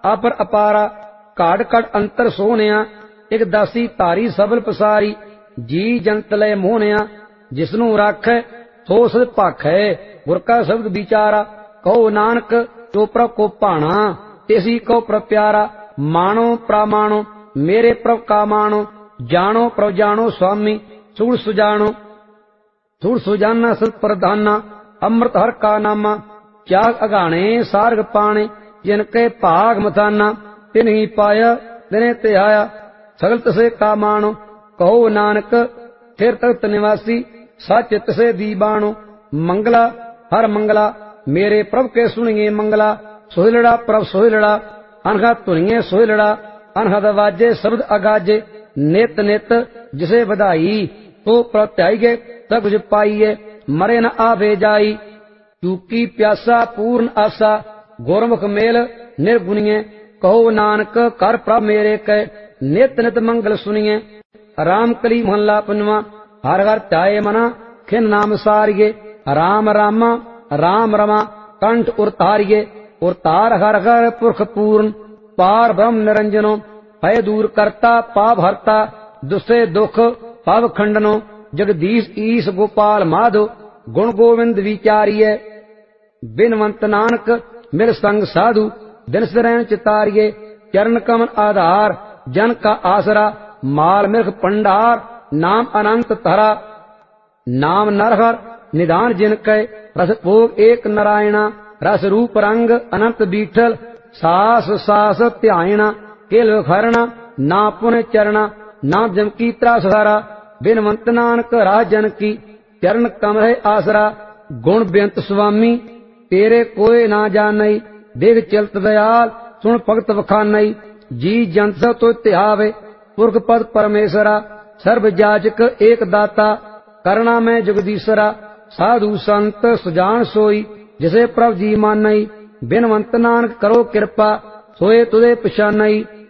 upper ਅਪਾਰਾ ਘਾੜ ਘੜ ਅੰਤਰ ਸੋਹਣਿਆ ਇੱਕ ਦਾਸੀ ਧਾਰੀ ਸਬਲ ਪਸਾਰੀ ਜੀ ਜੰਤ ਲੈ ਮੋਹਣਿਆ ਜਿਸਨੂੰ ਰਾਖੈ ਸੋ ਸਦ ਭਾਖੈ ਗੁਰ ਕਾ ਸ਼ਬਦ ਵਿਚਾਰਾ ਕਹੋ ਨਾਨਕ ਜੋ ਪ੍ਰਭ ਕੋ ਭਾਣਾ ਤੇਸੀ ਕਹੋ ਪ੍ਰਭ ਪਿਆਰਾ ਮਾਣੋ ਪ੍ਰਾਮਾਣੋ ਮੇਰੇ ਪ੍ਰਭ ਕਾ ਮਾਣੋ ਜਾਣੋ ਪ੍ਰਭ ਜਾਣੋ ਸੁਆਮੀ ਸੂੜ ਸੁਜਾਣੋ ਸੂੜ ਸੁਜਾਨਾ ਸਤ ਪ੍ਰਧਾਨਾ ਅੰਮ੍ਰਿਤ ਹਰ ਕਾ ਨਾਮਾ ਚਾਗ ਅਗਾਣੇ ਸਾਰਗ ਪਾਣੇ ਜਿਨ ਕੇ ਭਾਗ ਮਥਾਨਾ ਤਿਨ ਹੀ ਪਾਇਆ ਦਿਨੇ ਤੇ ਆਇਆ ਸਗਲ ਤਸੇ ਕਾ ਮਾਣੋ ਕਹੋ ਨਾਨਕ ਥਿਰ ਤਖਤ ਨਿਵਾਸੀ ਸਚ ਤਸੇ ਦੀ ਬਾਣੋ ਮੰਗਲਾ ਹਰ ਮੰਗਲਾ ਮੇਰੇ ਪ੍ਰਭ ਕੇ ਸੁਣੀਏ ਮੰਗਲਾ ਸੋਹਿਲੜਾ ਪ੍ਰਭ ਸੋਹਿਲੜਾ ਅਨਹਾ ਧੁਨੀਏ ਸੋਹਿਲੜਾ ਅਨਹਦ ਵਾਜੇ ਸ਼ਬਦ ਅਗਾਜੇ ਨਿਤ ਨਿਤ ਜਿਸੇ ਵਧਾਈ ਤੋ ਪ੍ਰਭ ਧਿਆਈਏ ਸਭ ਕੁਝ ਪਾਈਏ ਮਰੇ ਨ ਆਵੇ ਜਾਈ ਚੂਕੀ ਪਿਆਸਾ ਪੂਰਨ ਆਸਾ ਗੁਰਮੁਖ ਮੇਲ ਨਿਰਗੁਣੀਏ ਕਹੋ ਨਾਨਕ ਕਰ ਪ੍ਰਭ ਮੇਰੇ ਕੈ ਨਿਤ ਨਿਤ ਮੰਗਲ ਸੁਣੀਏ ਰਾਮ ਕਲੀ ਮਹੱਲਾ ਪੰਜਵਾਂ ਹਰ ਹਰ ਧਿਆਏ ਮਨਾ ਖਿਨ ਨਾਮ ਸਾਰੀਏ ਰਾਮ ਰਾਮਾ ਰਾਮ ਰਮਾ ਕੰਠ ਉਰਤਾਰੀਏ ਉਰਤਾਰ ਹਰ ਹਰ ਪੁਰਖ ਪੂਰਨ ਪਾਰ ਬ੍ਰਹਮ ਨਿਰੰਜਨੋ ਭੈ ਦੂਰ ਕਰਤਾ ਪਾਪ ਹਰਤਾ ਦੁਸੇ ਦੁਖ ਭਵ ਖੰਡਨੋ ਜਗਦੀਸ਼ ਈਸ ਗੋਪਾਲ ਮਾਧੋ ਗੁਣ ਗੋਵਿੰਦ ਵਿਚਾਰੀਏ ਬਿਨਵੰਤ ਨਾਨਕ ਮਿਲ ਸੰਗ ਸਾਧੂ ਦਿਨ ਸਰੈਣ ਚਿਤਾਰੀਏ ਚਰਨ ਕਮਲ ਆਧਾਰ ਜਨ ਕਾ ਆਸਰਾ ਮਾਲ ਮਿਲਖ ਪੰਡਾਰ ਨਾਮ ਅਨੰਤ ਧਰਾ ਨਾਮ ਨਰਹਰ ਨਿਦਾਨ ਜਿਨ ਕੈ ਰਸ ਭੋਗ ਏਕ ਨਰਾਇਣਾ ਰਸ ਰੂਪ ਰੰਗ ਅਨੰਤ ਬੀਠਲ ਸਾਸ ਸਾਸ ਧਿਆਇਣਾ ਕਿਲ ਖਰਣਾ ਨਾ ਪੁਨ ਚਰਣਾ ਨਾ ਜਮ ਕੀ ਤਰਾਸਾਰਾ ਬਿਨਵੰਤ ਨਾਨਕ ਰਾਜਨ ਕੀ ਚਰਨ ਕਮਲ ਆਸਰਾ ਗੁਣ ਬੇਅੰਤ ਸੁਆਮੀ ਤੇਰੇ ਕੋਏ ਨਾ ਜਾਣਈ ਦੇਖ ਚਲਤ ਦਇਆਲ ਸੁਣ ਭਗਤ ਵਖਾਨਈ ਜੀ ਜੰਤ ਸਭ ਤੋ ਧਿਆਵੇ ਪੁਰਖ ਪਦ ਪਰਮੇਸ਼ਰਾ ਸਰਬ ਜਾਜਕ ਏਕ ਦਾਤਾ ਕਰਣਾ ਮੈਂ ਜਗਦੀਸ਼ਰਾ ਸਾਧੂ ਸੰਤ ਸੁਜਾਨ ਸੋਈ ਜਿਸੇ ਪ੍ਰਭ ਜੀ ਮਾਨਈ ਬਿਨਵੰਤ ਨਾਨਕ ਕਰੋ ਕਿਰਪਾ ਸੋਏ ਤੁਦੇ ਪਛਾਨਈ